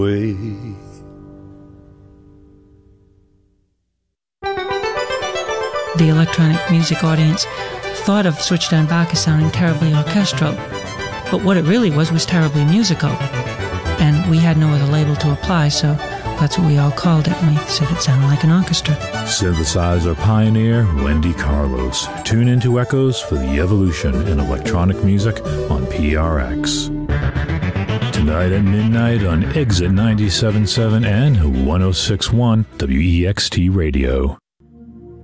way. The electronic music audience thought of Switchdown Bach as sounding terribly orchestral, but what it really was terribly musical. And we had no other label to apply, so that's what we all called it, and we said it sounded like an orchestra. Synthesizer pioneer Wendy Carlos. Tune into Echoes for the evolution in electronic music on PRX. Tonight at midnight on Exit 97.7 and 106.1 WEXT Radio.